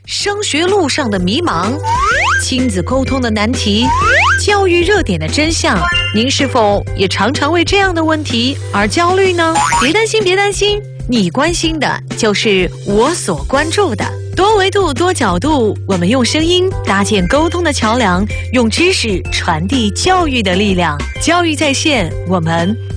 升学路上的迷茫，亲子沟通的难题，教育热点的真相，您是否也常常为这样的问题而焦虑呢？别担心，别担心，你关心的就是我所关注的。多维度、多角度，我们用声音搭建沟通的桥梁，用知识传递教育的力量。教育在线，我们